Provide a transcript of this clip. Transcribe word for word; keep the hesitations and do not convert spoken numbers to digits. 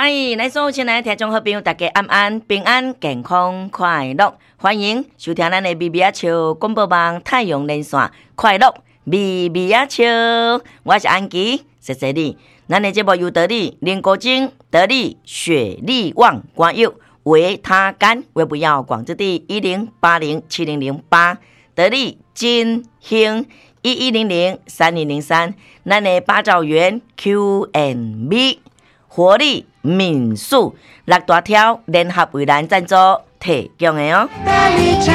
嗨，来所有亲爱的听众好朋友，大家安安平安健康快乐，欢迎收听咱的咪咪仔笑广播网太阳连线快乐咪咪仔笑，我是安琪，谢谢你。咱的节目由得力林国精、得力雪力旺关友为他干，为不要广之地一零八零七零零八，得力金兴一一零零三零零三，咱的八兆元 Q and B。活力民宿六大条联合为咱赞助提供的哦。